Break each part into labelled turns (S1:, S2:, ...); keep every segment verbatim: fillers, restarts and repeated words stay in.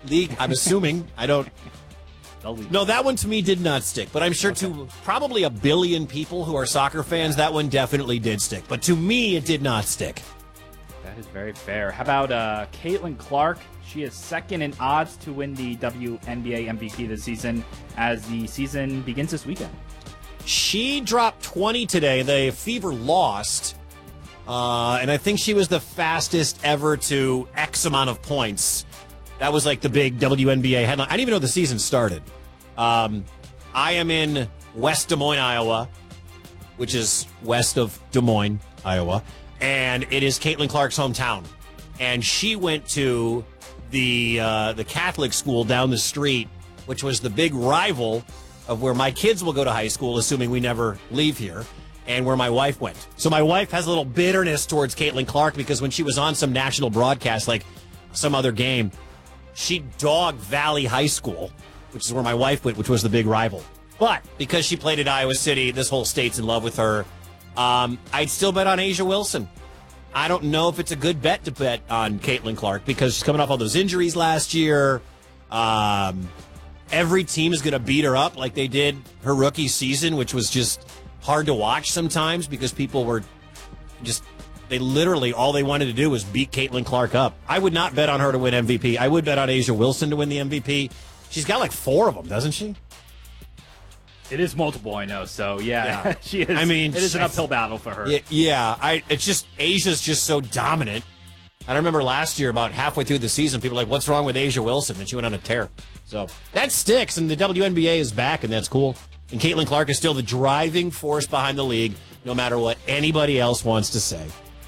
S1: league, I'm assuming. I don't. No, that one to me did not stick. But I'm sure okay. to probably a billion people who are soccer fans, that one definitely did stick. But to me, it did not stick.
S2: That is very fair. How about uh, Caitlin Clark? She is second in odds to win the W N B A M V P this season as the season begins this weekend.
S1: She dropped twenty today. The Fever lost. Uh, and I think she was the fastest ever to X amount of points. That was like the big W N B A headline. I didn't even know the season started. Um, I am in West Des Moines, Iowa, which is west of Des Moines, Iowa. And it is Caitlin Clark's hometown. And she went to the uh, the Catholic school down the street, which was the big rival of where my kids will go to high school, assuming we never leave here, and where my wife went. So my wife has a little bitterness towards Caitlin Clark because when she was on some national broadcast, like some other game, she dogged Valley High School, which is where my wife went, which was the big rival. But because she played at Iowa City, this whole state's in love with her. Um, I'd still bet on A'ja Wilson. I don't know if it's a good bet to bet on Caitlin Clark because she's coming off all those injuries last year. Um, every team is going to beat her up like they did her rookie season, which was just hard to watch sometimes because people were just, they literally, all they wanted to do was beat Caitlin Clark up. I would not bet on her to win M V P. I would bet on A'ja Wilson to win the M V P. She's got like four of them, doesn't she?
S2: It is multiple, I know. So yeah, yeah. she is.
S1: I mean,
S2: it is an uphill battle for her.
S1: Yeah, yeah. I. It's just Asia's just so dominant. I remember last year, about halfway through the season, people were like, "What's wrong with A'ja Wilson?" And she went on a tear. So that sticks, and the W N B A is back, and that's cool. And Caitlin Clark is still the driving force behind the league, no matter what anybody else wants to say.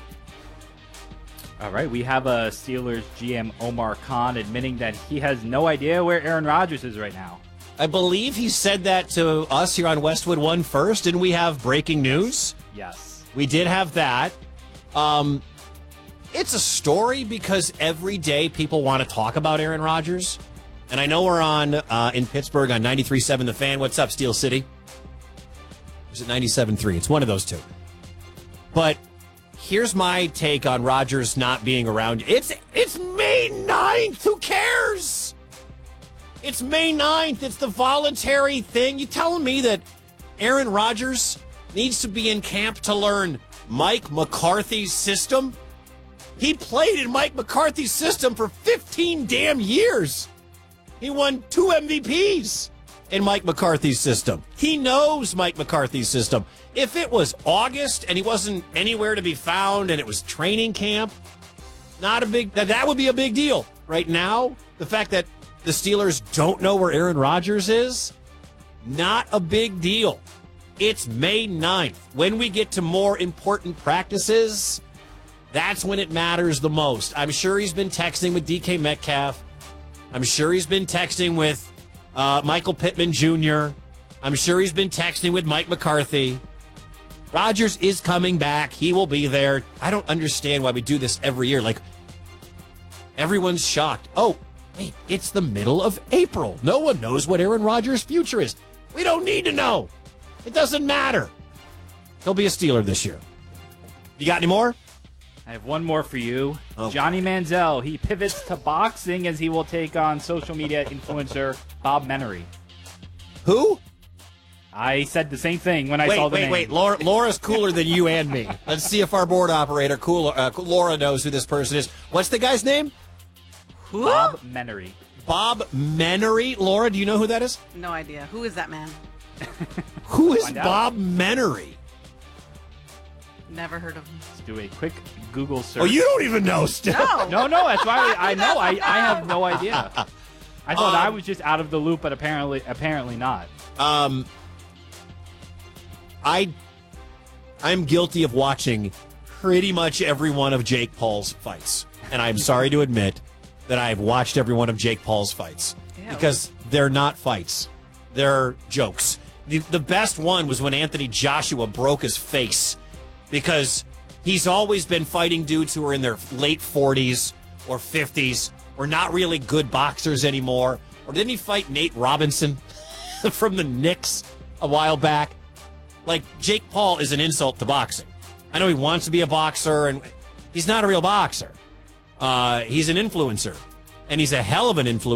S2: All right, we have a Steelers G M Omar Khan admitting that he has no idea where Aaron Rodgers is right now.
S1: I believe he said that to us here on Westwood One first. Didn't we have breaking news?
S2: Yes.
S1: We did have that. Um, it's a story because every day people want to talk about Aaron Rodgers. And I know we're on uh, in Pittsburgh on ninety-three point seven The Fan. What's up, Steel City? Or is it ninety-seven point three? It's one of those two. But here's my take on Rodgers not being around. It's, it's May ninth. Who cares? It's May ninth. It's the voluntary thing. You telling me that Aaron Rodgers needs to be in camp to learn Mike McCarthy's system? He played in Mike McCarthy's system for fifteen damn years. He won two M V Ps in Mike McCarthy's system. He knows Mike McCarthy's system. If it was August and he wasn't anywhere to be found and it was training camp, not a big, that, that would be a big deal. Right now, the fact that the Steelers don't know where Aaron Rodgers is, not a big deal. It's May ninth. When we get to more important practices, that's when it matters the most. I'm sure he's been texting with D K Metcalf. I'm sure he's been texting with uh, Michael Pittman Junior I'm sure he's been texting with Mike McCarthy. Rodgers is coming back. He will be there. I don't understand why we do this every year. Like, everyone's shocked. Oh, wait, it's the middle of April. No one knows what Aaron Rodgers' future is. We don't need to know. It doesn't matter. He'll be a Steeler this year. You got any more?
S2: I have one more for you.
S1: Oh.
S2: Johnny Manziel, he pivots to boxing as he will take on social media influencer Bob Menery.
S1: Who?
S2: I said the same thing when I
S1: wait,
S2: saw the
S1: wait,
S2: name.
S1: Wait, wait, Laura, Laura's cooler than you and me. Let's see if our board operator, cool, uh, Laura, knows who this person is. What's the guy's name?
S3: Who?
S2: Bob Menery.
S1: Bob Menery. Laura, do you know who that is?
S3: No idea. Who is that man?
S1: Who is
S2: Find out.
S1: Bob Menery?
S3: Never heard of him.
S2: Let's do a quick Google search.
S1: Oh, you don't even know still.
S3: No.
S2: No, no, that's why I, I know. I, I have no idea. I thought
S1: Um,
S2: I was just out of the loop, but apparently apparently not.
S1: Um, I, I'm guilty of watching pretty much every one of Jake Paul's fights. And I'm sorry to admit that I've watched every one of Jake Paul's fights.
S3: Ew.
S1: Because they're not fights. They're jokes. The, the best one was when Anthony Joshua broke his face because he's always been fighting dudes who are in their late forties or fifties or not really good boxers anymore. Or didn't he fight Nate Robinson from the Knicks a while back? Like, Jake Paul is an insult to boxing. I know he wants to be a boxer, and he's not a real boxer. Uh, he's an influencer, and he's a hell of an influencer.